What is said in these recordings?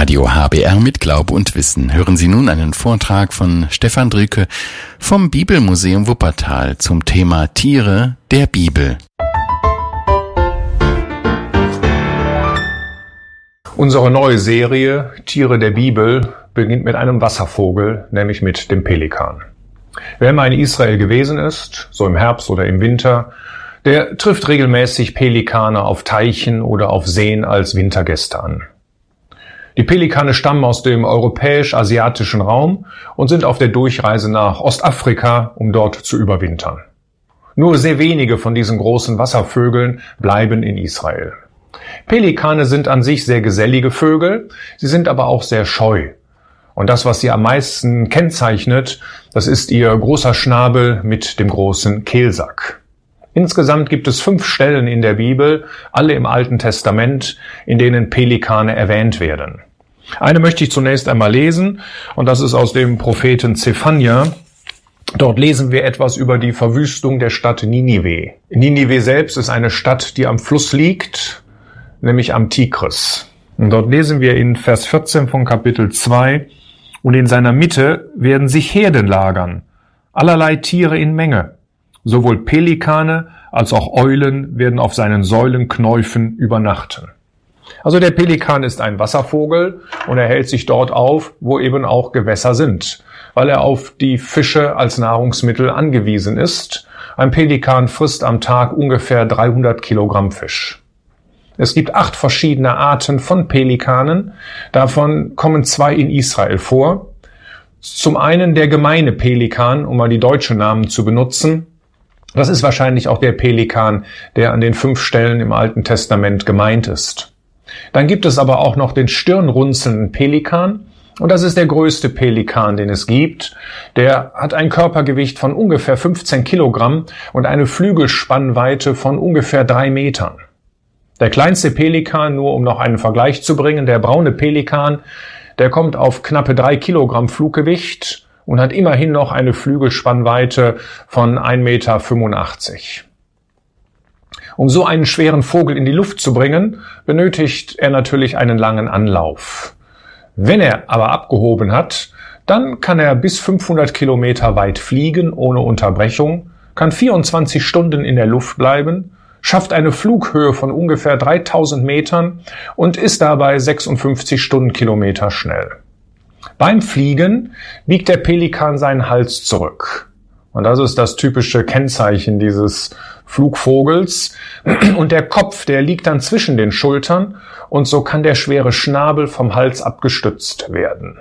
Radio HBR mit Glaube und Wissen. Hören Sie nun einen Vortrag von Stefan Drücke vom Bibelmuseum Wuppertal zum Thema Tiere der Bibel. Unsere neue Serie Tiere der Bibel beginnt mit einem Wasservogel, nämlich mit dem Pelikan. Wer mal in Israel gewesen ist, so im Herbst oder im Winter, der trifft regelmäßig Pelikane auf Teichen oder auf Seen als Wintergäste an. Die Pelikane stammen aus dem europäisch-asiatischen Raum und sind auf der Durchreise nach Ostafrika, um dort zu überwintern. Nur sehr wenige von diesen großen Wasservögeln bleiben in Israel. Pelikane sind an sich sehr gesellige Vögel, sie sind aber auch sehr scheu. Und das, was sie am meisten kennzeichnet, das ist ihr großer Schnabel mit dem großen Kehlsack. Insgesamt gibt es 5 Stellen in der Bibel, alle im Alten Testament, in denen Pelikane erwähnt werden. Eine möchte ich zunächst einmal lesen, und das ist aus dem Propheten Zephania. Dort lesen wir etwas über die Verwüstung der Stadt Ninive. Ninive selbst ist eine Stadt, die am Fluss liegt, nämlich am Tigris. Und dort lesen wir in Vers 14 von Kapitel 2, und in seiner Mitte werden sich Herden lagern, allerlei Tiere in Menge. Sowohl Pelikane als auch Eulen werden auf seinen Säulenknäufen übernachten. Also der Pelikan ist ein Wasservogel und er hält sich dort auf, wo eben auch Gewässer sind, weil er auf die Fische als Nahrungsmittel angewiesen ist. Ein Pelikan frisst am Tag ungefähr 300 Kilogramm Fisch. Es gibt 8 verschiedene Arten von Pelikanen, davon kommen 2 in Israel vor. Zum einen der gemeine Pelikan, um mal die deutschen Namen zu benutzen. Das ist wahrscheinlich auch der Pelikan, der an den 5 Stellen im Alten Testament gemeint ist. Dann gibt es aber auch noch den stirnrunzelnden Pelikan, und das ist der größte Pelikan, den es gibt. Der hat ein Körpergewicht von ungefähr 15 Kilogramm und eine Flügelspannweite von ungefähr 3 Metern. Der kleinste Pelikan, nur um noch einen Vergleich zu bringen, der braune Pelikan, der kommt auf knappe 3 Kilogramm Fluggewicht und hat immerhin noch eine Flügelspannweite von 1,85 Meter. Um so einen schweren Vogel in die Luft zu bringen, benötigt er natürlich einen langen Anlauf. Wenn er aber abgehoben hat, dann kann er bis 500 Kilometer weit fliegen ohne Unterbrechung, kann 24 Stunden in der Luft bleiben, schafft eine Flughöhe von ungefähr 3000 Metern und ist dabei 56 Stundenkilometer schnell. Beim Fliegen biegt der Pelikan seinen Hals zurück. Und das ist das typische Kennzeichen dieses Flugvogels. Und der Kopf, der liegt dann zwischen den Schultern und so kann der schwere Schnabel vom Hals abgestützt werden.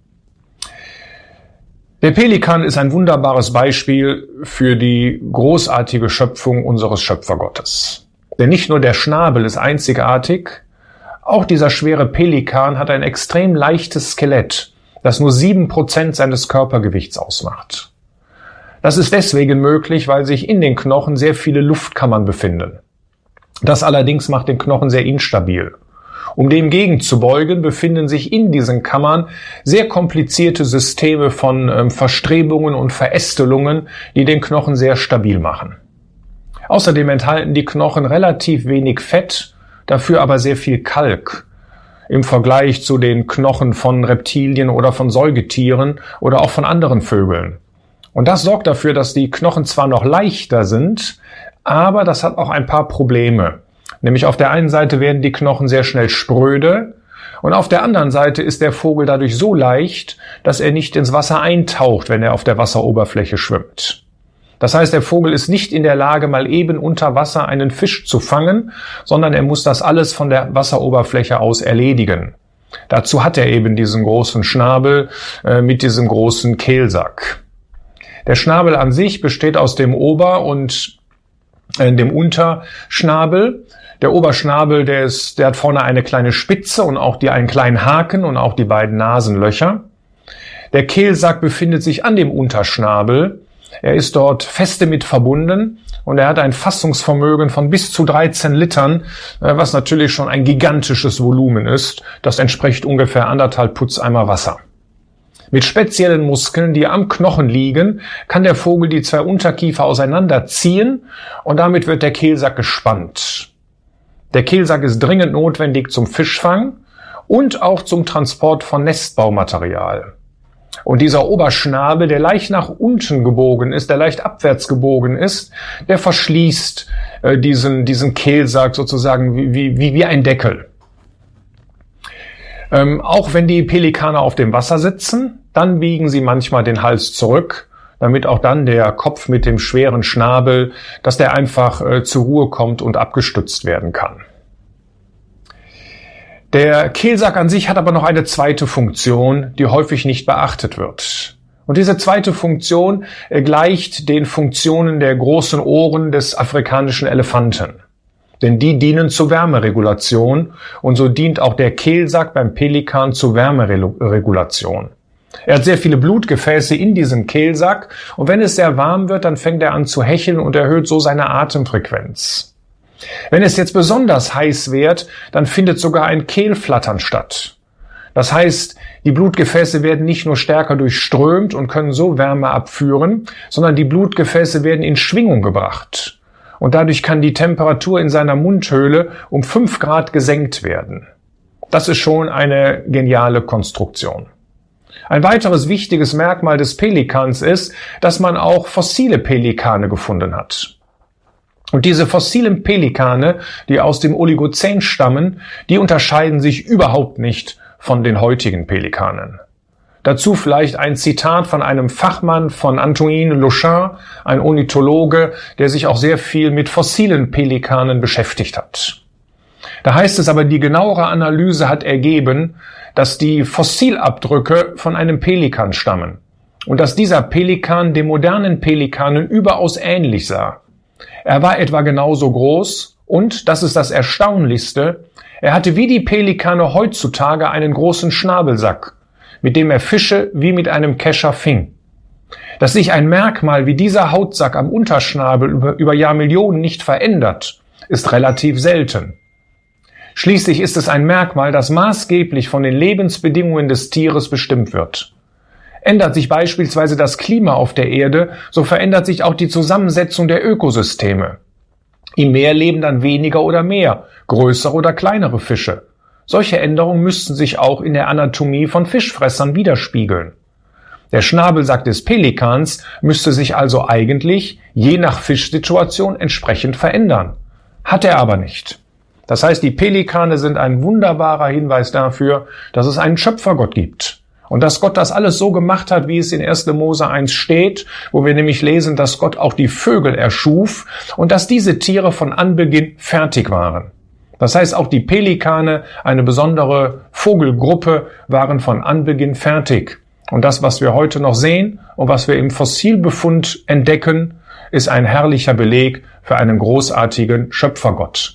Der Pelikan ist ein wunderbares Beispiel für die großartige Schöpfung unseres Schöpfergottes. Denn nicht nur der Schnabel ist einzigartig, auch dieser schwere Pelikan hat ein extrem leichtes Skelett, das nur 7% seines Körpergewichts ausmacht. Das ist deswegen möglich, weil sich in den Knochen sehr viele Luftkammern befinden. Das allerdings macht den Knochen sehr instabil. Um dem gegenzubeugen, befinden sich in diesen Kammern sehr komplizierte Systeme von Verstrebungen und Verästelungen, die den Knochen sehr stabil machen. Außerdem enthalten die Knochen relativ wenig Fett, dafür aber sehr viel Kalk im Vergleich zu den Knochen von Reptilien oder von Säugetieren oder auch von anderen Vögeln. Und das sorgt dafür, dass die Knochen zwar noch leichter sind, aber das hat auch ein paar Probleme. Nämlich auf der einen Seite werden die Knochen sehr schnell spröde und auf der anderen Seite ist der Vogel dadurch so leicht, dass er nicht ins Wasser eintaucht, wenn er auf der Wasseroberfläche schwimmt. Das heißt, der Vogel ist nicht in der Lage, mal eben unter Wasser einen Fisch zu fangen, sondern er muss das alles von der Wasseroberfläche aus erledigen. Dazu hat er eben diesen großen Schnabel mit diesem großen Kehlsack. Der Schnabel an sich besteht aus dem Ober- und dem Unterschnabel. Der Oberschnabel, der hat vorne eine kleine Spitze und auch einen kleinen Haken und auch die beiden Nasenlöcher. Der Kehlsack befindet sich an dem Unterschnabel. Er ist dort feste mit verbunden und er hat ein Fassungsvermögen von bis zu 13 Litern, was natürlich schon ein gigantisches Volumen ist. Das entspricht ungefähr 1,5 Putzeimer Wasser. Mit speziellen Muskeln, die am Knochen liegen, kann der Vogel die 2 Unterkiefer auseinanderziehen und damit wird der Kehlsack gespannt. Der Kehlsack ist dringend notwendig zum Fischfang und auch zum Transport von Nestbaumaterial. Und dieser Oberschnabel, der leicht nach unten gebogen ist, der leicht abwärts gebogen ist, der verschließt diesen Kehlsack sozusagen wie ein Deckel. Auch wenn die Pelikane auf dem Wasser sitzen, dann biegen sie manchmal den Hals zurück, damit auch dann der Kopf mit dem schweren Schnabel, dass der einfach zur Ruhe kommt und abgestützt werden kann. Der Kehlsack an sich hat aber noch eine zweite Funktion, die häufig nicht beachtet wird. Und diese zweite Funktion gleicht den Funktionen der großen Ohren des afrikanischen Elefanten. Denn die dienen zur Wärmeregulation und so dient auch der Kehlsack beim Pelikan zur Wärmeregulation. Er hat sehr viele Blutgefäße in diesem Kehlsack und wenn es sehr warm wird, dann fängt er an zu hecheln und erhöht so seine Atemfrequenz. Wenn es jetzt besonders heiß wird, dann findet sogar ein Kehlflattern statt. Das heißt, die Blutgefäße werden nicht nur stärker durchströmt und können so Wärme abführen, sondern die Blutgefäße werden in Schwingung gebracht. Und dadurch kann die Temperatur in seiner Mundhöhle um 5 Grad gesenkt werden. Das ist schon eine geniale Konstruktion. Ein weiteres wichtiges Merkmal des Pelikans ist, dass man auch fossile Pelikane gefunden hat. Und diese fossilen Pelikane, die aus dem Oligozän stammen, die unterscheiden sich überhaupt nicht von den heutigen Pelikanen. Dazu vielleicht ein Zitat von einem Fachmann von Antoine Louchard, ein Ornithologe, der sich auch sehr viel mit fossilen Pelikanen beschäftigt hat. Da heißt es aber, die genauere Analyse hat ergeben, dass die Fossilabdrücke von einem Pelikan stammen und dass dieser Pelikan den modernen Pelikanen überaus ähnlich sah. Er war etwa genauso groß und, das ist das Erstaunlichste, er hatte wie die Pelikane heutzutage einen großen Schnabelsack, mit dem er Fische wie mit einem Kescher fing. Dass sich ein Merkmal wie dieser Hautsack am Unterschnabel über Jahrmillionen nicht verändert, ist relativ selten. Schließlich ist es ein Merkmal, das maßgeblich von den Lebensbedingungen des Tieres bestimmt wird. Ändert sich beispielsweise das Klima auf der Erde, so verändert sich auch die Zusammensetzung der Ökosysteme. Im Meer leben dann weniger oder mehr, größere oder kleinere Fische. Solche Änderungen müssten sich auch in der Anatomie von Fischfressern widerspiegeln. Der Schnabelsack des Pelikans müsste sich also eigentlich je nach Fischsituation entsprechend verändern. Hat er aber nicht. Das heißt, die Pelikane sind ein wunderbarer Hinweis dafür, dass es einen Schöpfergott gibt. Und dass Gott das alles so gemacht hat, wie es in 1. Mose 1 steht, wo wir nämlich lesen, dass Gott auch die Vögel erschuf und dass diese Tiere von Anbeginn fertig waren. Das heißt, auch die Pelikane, eine besondere Vogelgruppe, waren von Anbeginn fertig. Und das, was wir heute noch sehen und was wir im Fossilbefund entdecken, ist ein herrlicher Beleg für einen großartigen Schöpfergott.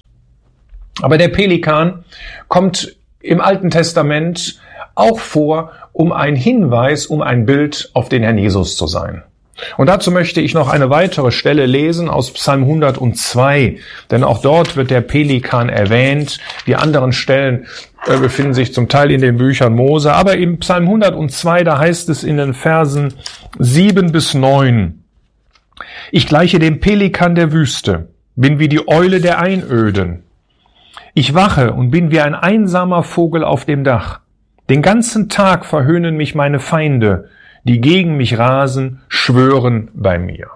Aber der Pelikan kommt im Alten Testament auch vor, um ein Hinweis, um ein Bild auf den Herrn Jesus zu sein. Und dazu möchte ich noch eine weitere Stelle lesen aus Psalm 102, denn auch dort wird der Pelikan erwähnt. Die anderen Stellen befinden sich zum Teil in den Büchern Mose, aber im Psalm 102, da heißt es in den Versen 7 bis 9, ich gleiche dem Pelikan der Wüste, bin wie die Eule der Einöden. Ich wache und bin wie ein einsamer Vogel auf dem Dach. Den ganzen Tag verhöhnen mich meine Feinde, die gegen mich rasen, schwören bei mir.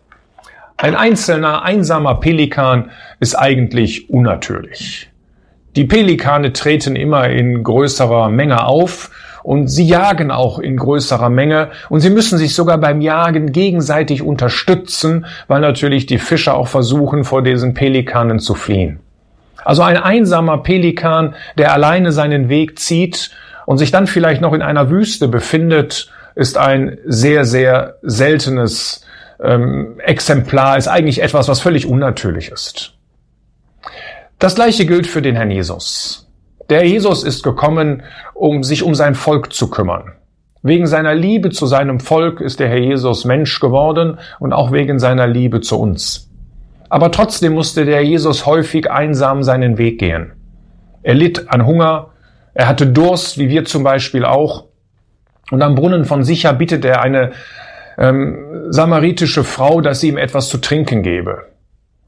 Ein einzelner, einsamer Pelikan ist eigentlich unnatürlich. Die Pelikane treten immer in größerer Menge auf und sie jagen auch in größerer Menge und sie müssen sich sogar beim Jagen gegenseitig unterstützen, weil natürlich die Fischer auch versuchen, vor diesen Pelikanen zu fliehen. Also ein einsamer Pelikan, der alleine seinen Weg zieht und sich dann vielleicht noch in einer Wüste befindet, ist ein sehr, sehr seltenes Exemplar, ist eigentlich etwas, was völlig unnatürlich ist. Das Gleiche gilt für den Herrn Jesus. Der Jesus ist gekommen, um sich um sein Volk zu kümmern. Wegen seiner Liebe zu seinem Volk ist der Herr Jesus Mensch geworden und auch wegen seiner Liebe zu uns. Aber trotzdem musste der Jesus häufig einsam seinen Weg gehen. Er litt an Hunger, er hatte Durst, wie wir zum Beispiel auch. Und am Brunnen von Sicher bittet er eine samaritische Frau, dass sie ihm etwas zu trinken gebe.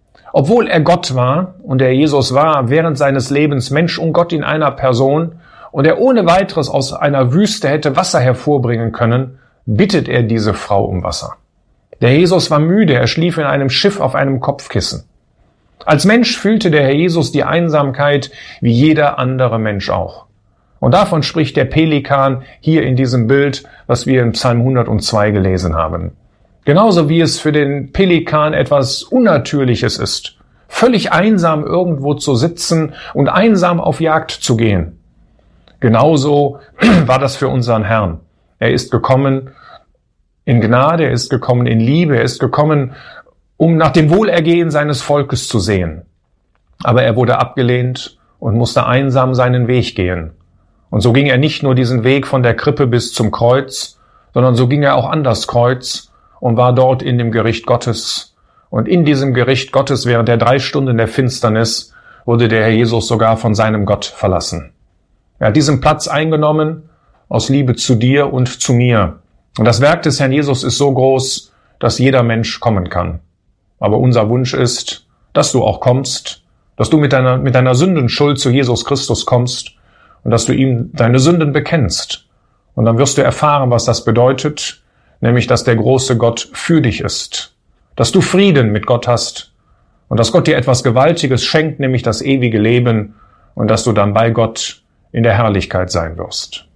Obwohl er Gott war, und der Jesus war während seines Lebens Mensch und Gott in einer Person, und er ohne weiteres aus einer Wüste hätte Wasser hervorbringen können, bittet er diese Frau um Wasser. Der Jesus war müde, er schlief in einem Schiff auf einem Kopfkissen. Als Mensch fühlte der Herr Jesus die Einsamkeit wie jeder andere Mensch auch. Und davon spricht der Pelikan hier in diesem Bild, was wir in Psalm 102 gelesen haben. Genauso wie es für den Pelikan etwas Unnatürliches ist, völlig einsam irgendwo zu sitzen und einsam auf Jagd zu gehen. Genauso war das für unseren Herrn. Er ist gekommen in Gnade, er ist gekommen in Liebe, er ist gekommen, um nach dem Wohlergehen seines Volkes zu sehen. Aber er wurde abgelehnt und musste einsam seinen Weg gehen. Und so ging er nicht nur diesen Weg von der Krippe bis zum Kreuz, sondern so ging er auch an das Kreuz und war dort in dem Gericht Gottes. Und in diesem Gericht Gottes während der 3 Stunden der Finsternis wurde der Herr Jesus sogar von seinem Gott verlassen. Er hat diesen Platz eingenommen aus Liebe zu dir und zu mir. Und das Werk des Herrn Jesus ist so groß, dass jeder Mensch kommen kann. Aber unser Wunsch ist, dass du auch kommst, dass du mit deiner Sündenschuld zu Jesus Christus kommst und dass du ihm deine Sünden bekennst. Und dann wirst du erfahren, was das bedeutet, nämlich, dass der große Gott für dich ist, dass du Frieden mit Gott hast und dass Gott dir etwas Gewaltiges schenkt, nämlich das ewige Leben und dass du dann bei Gott in der Herrlichkeit sein wirst.